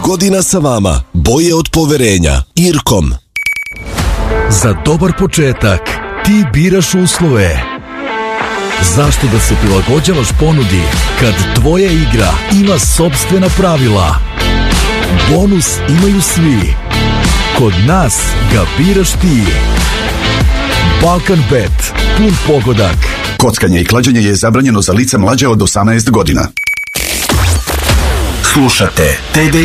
godina sa vama. Boje od poverenja. Irkom. Za dobar početak ti biraš uslove. Zašto da se prilagođavaš ponudi kad tvoja igra ima sopstvena pravila? Bonus imaju svi. Kod nas ga biraš ti. Balkan Bet. Pun pogodak. Kockanje i klađenje je zabranjeno za lica mlađe od 18 godina. Slušate TD